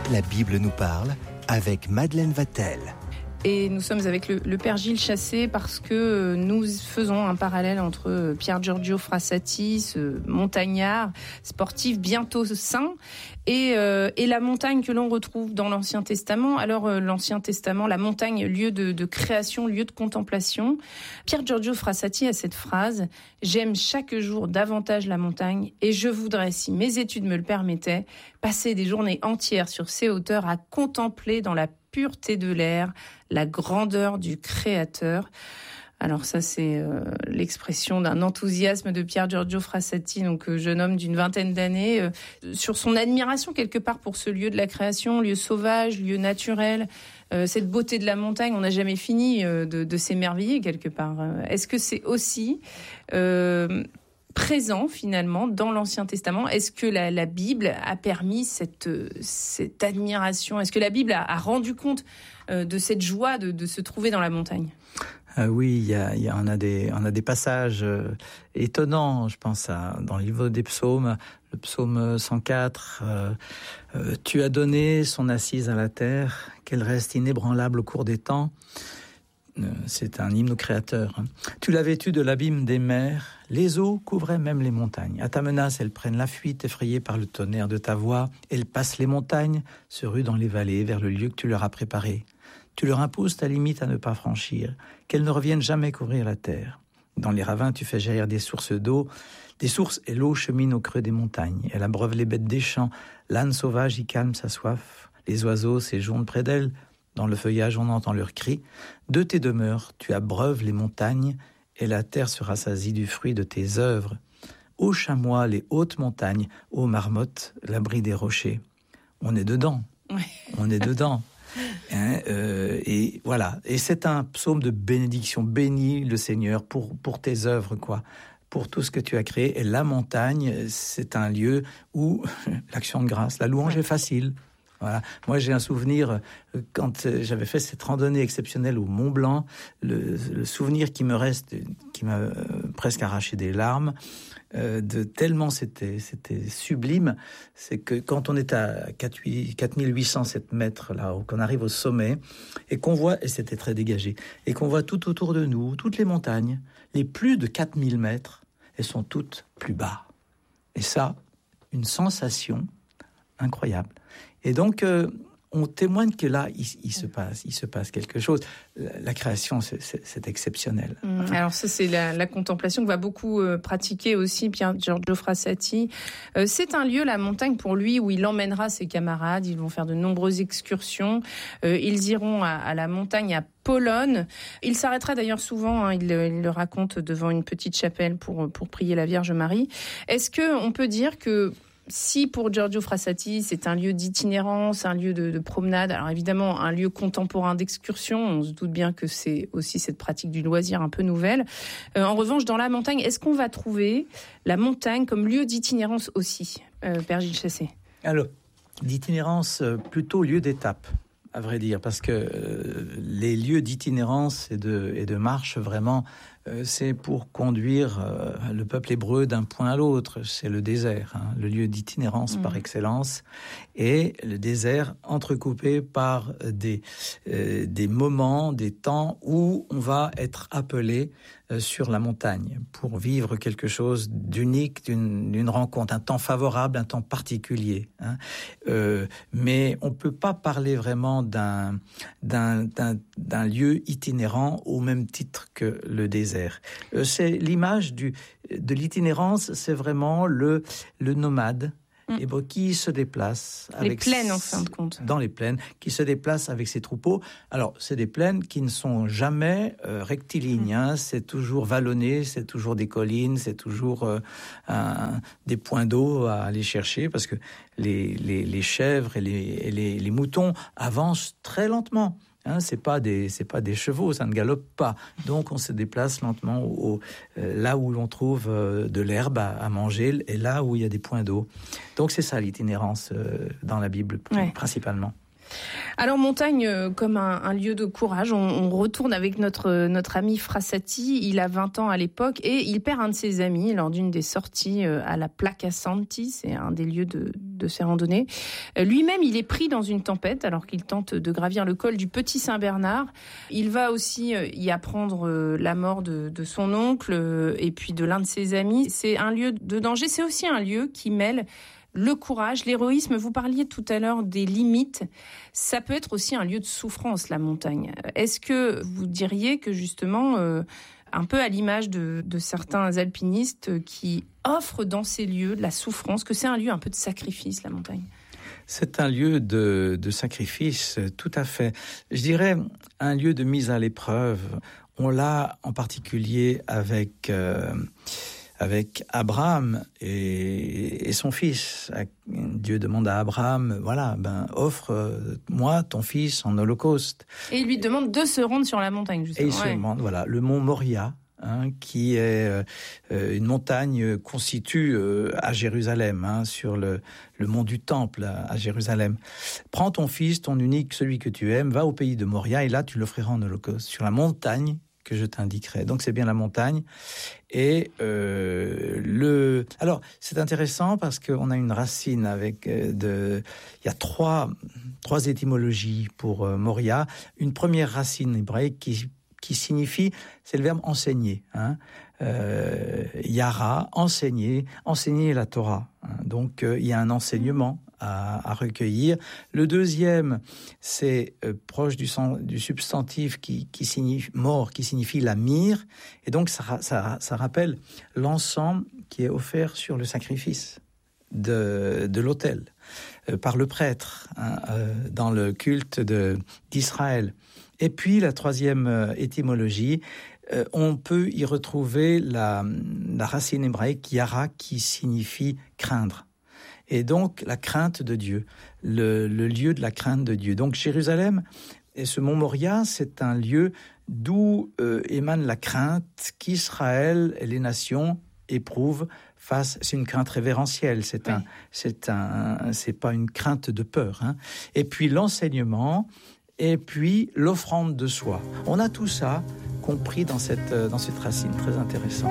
La Bible nous parle avec Madeleine Vatel. Et nous sommes avec le Père Gilles Chassé parce que nous faisons un parallèle entre Pier Giorgio Frassati, ce montagnard sportif bientôt saint, et la montagne que l'on retrouve dans l'Ancien Testament. Alors l'Ancien Testament, la montagne, lieu de création, lieu de contemplation. Pier Giorgio Frassati a cette phrase: « J'aime chaque jour davantage la montagne et je voudrais, si mes études me le permettaient, passer des journées entières sur ces hauteurs à contempler dans la pureté de l'air la grandeur du Créateur ». Alors ça, c'est l'expression d'un enthousiasme de Pier Giorgio Frassati, donc jeune homme d'une vingtaine d'années, sur son admiration quelque part pour ce lieu de la création, lieu sauvage, lieu naturel, cette beauté de la montagne. On n'a jamais fini de s'émerveiller quelque part. Est-ce que c'est aussi présent finalement dans l'Ancien Testament? Est-ce que la Bible a permis cette admiration? Est-ce que la Bible a rendu compte de cette joie de se trouver dans la montagne? Oui, on a des passages étonnants. Je pense dans le livre des psaumes, le psaume 104. Tu as donné son assise à la terre, qu'elle reste inébranlable au cours des temps. C'est un hymne au Créateur. Tu l'as vêtue de l'abîme des mers, les eaux couvraient même les montagnes. À ta menace, elles prennent la fuite, effrayées par le tonnerre de ta voix. Elles passent les montagnes, se ruent dans les vallées, vers le lieu que tu leur as préparé. Tu leur imposes ta limite à ne pas franchir, qu'elles ne reviennent jamais couvrir la terre. Dans les ravins, tu fais jaillir des sources d'eau, des sources, et l'eau chemine au creux des montagnes. Elle abreuve les bêtes des champs, l'âne sauvage y calme sa soif. Les oiseaux séjournent près d'elle, dans le feuillage on entend leurs cris. De tes demeures, tu abreuves les montagnes, et la terre se rassasie du fruit de tes œuvres. Ô chamois, les hautes montagnes, ô marmottes, l'abri des rochers. On est dedans, on est dedans. Et voilà. Et c'est un psaume de bénédiction. Bénis le Seigneur pour tes œuvres, quoi. Pour tout ce que tu as créé. Et la montagne, c'est un lieu où l'action de grâce, la louange est facile. Voilà. Moi, j'ai un souvenir, quand j'avais fait cette randonnée exceptionnelle au Mont Blanc, le souvenir qui me reste, qui m'a presque arraché des larmes, de tellement c'était sublime, c'est que quand on est à 4807 mètres, là, qu'on arrive au sommet, et qu'on voit, et c'était très dégagé, et qu'on voit tout autour de nous, toutes les montagnes, les plus de 4000 mètres, elles sont toutes plus bas. Et ça, une sensation incroyable. Et donc, on témoigne que là, il se passe quelque chose. La création, c'est exceptionnel. Alors ça, c'est la contemplation que va beaucoup pratiquer aussi Pier Giorgio Frassati. C'est un lieu, la montagne, pour lui, où il emmènera ses camarades. Ils vont faire de nombreuses excursions. Ils iront à la montagne à Polonne. Il s'arrêtera d'ailleurs souvent, il le raconte, devant une petite chapelle pour prier la Vierge Marie. Est-ce qu'on peut dire que si pour Giorgio Frassati, c'est un lieu d'itinérance, un lieu de promenade, alors évidemment un lieu contemporain d'excursion, on se doute bien que c'est aussi cette pratique du loisir un peu nouvelle. En revanche, dans la montagne, est-ce qu'on va trouver la montagne comme lieu d'itinérance aussi, Père Gilles Chassé? Alors, d'itinérance, plutôt lieu d'étape, à vrai dire, parce que les lieux d'itinérance et de marche, vraiment, c'est pour conduire le peuple hébreu d'un point à l'autre. C'est le désert, le lieu d'itinérance par excellence. Et le désert entrecoupé par des moments, des temps où on va être appelé sur la montagne pour vivre quelque chose d'unique, d'une rencontre, un temps favorable, un temps particulier. Mais on peut pas parler vraiment d'un lieu itinérant au même titre que le désert. C'est l'image de l'itinérance, c'est vraiment le nomade hébreu qui se déplace les plaines en fin de compte, dans les plaines, qui se déplace avec ses troupeaux. Alors c'est des plaines qui ne sont jamais rectilignes, c'est toujours vallonné, c'est toujours des collines, c'est toujours des points d'eau à aller chercher, parce que les chèvres et les moutons avancent très lentement. C'est pas des chevaux, ça ne galope pas. Donc on se déplace lentement là où l'on trouve de l'herbe à manger et là où il y a des points d'eau. Donc c'est ça l'itinérance dans la Bible principalement. Alors montagne comme un lieu de courage, on retourne avec notre ami Frassati, il a 20 ans à l'époque et il perd un de ses amis lors d'une des sorties à la Placa Santi, c'est un des lieux de ces randonnées. Lui-même, il est pris dans une tempête alors qu'il tente de gravir le col du Petit Saint-Bernard. Il va aussi y apprendre la mort de son oncle et puis de l'un de ses amis. C'est un lieu de danger, c'est aussi un lieu qui mêle le courage, l'héroïsme. Vous parliez tout à l'heure des limites. Ça peut être aussi un lieu de souffrance, la montagne. Est-ce que vous diriez que justement, un peu à l'image de certains alpinistes qui offrent dans ces lieux de la souffrance, que c'est un lieu un peu de sacrifice, la montagne ? C'est un lieu de sacrifice, tout à fait. Je dirais un lieu de mise à l'épreuve. On l'a en particulier avec Abraham et son fils. Dieu demande à Abraham, offre-moi ton fils en holocauste. Et il lui demande de se rendre sur la montagne, justement. Et il se demande, le mont Moria, qui est une montagne qu'on situe à Jérusalem, sur le mont du Temple à Jérusalem. Prends ton fils, ton unique, celui que tu aimes, va au pays de Moria, et là tu l'offriras en holocauste, sur la montagne que je t'indiquerai. Donc c'est bien la montagne. Et alors c'est intéressant parce qu'on a une racine avec il y a trois étymologies pour Moria. Une première racine hébraïque qui signifie, c'est le verbe enseigner. Yara, enseigner la Torah. Donc il y a un enseignement à recueillir. Le deuxième, c'est proche du substantif qui signifie mort, qui signifie la myrrhe, et donc ça rappelle l'encens qui est offert sur le sacrifice de l'autel par le prêtre dans le culte d'Israël. Et puis la troisième étymologie, on peut y retrouver la racine hébraïque yara qui signifie craindre. Et donc, la crainte de Dieu, le lieu de la crainte de Dieu. Donc, Jérusalem, et ce mont Moria, c'est un lieu d'où émane la crainte qu'Israël et les nations éprouvent face. C'est une crainte révérentielle, c'est pas une crainte de peur. Et puis l'enseignement, et puis l'offrande de soi. On a tout ça compris dans cette racine, très intéressant.